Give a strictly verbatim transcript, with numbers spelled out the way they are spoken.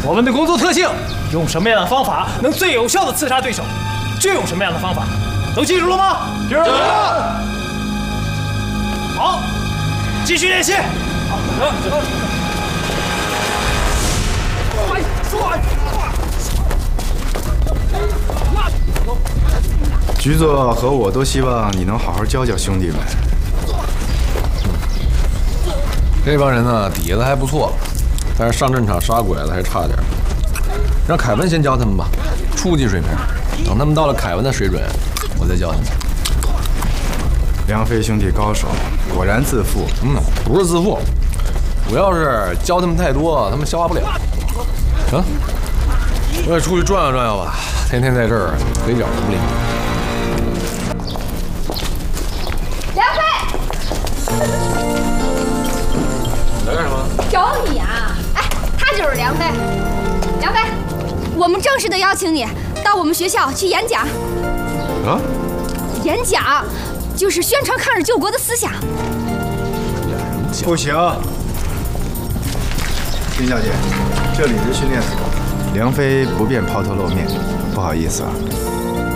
我们的工作特性，用什么样的方法能最有效的刺杀对手，就用什么样的方法。都记住了吗？记住了。好，继续练习。好，走。 局座和我都希望你能好好教教兄弟们。 这帮人呢，底子还不错，但是上阵场杀鬼子还差点。让凯文先教他们吧，初级水平。等他们到了凯文的水准，我再教他们。 梁飞兄弟高手，果然自负。 嗯，不是自负，主要是教他们太多，他们消化不了。行，我也出去转悠转悠吧，天天在这儿腿脚无灵。 梁飞， 你来干什么？ 找你啊！哎，他就是梁飞。梁飞，我们正式的邀请你到我们学校去演讲。 啊？ 演讲就是宣传抗日救国的思想。 不行，金小姐，这里是训练所，梁飞不便抛头露面，不好意思啊。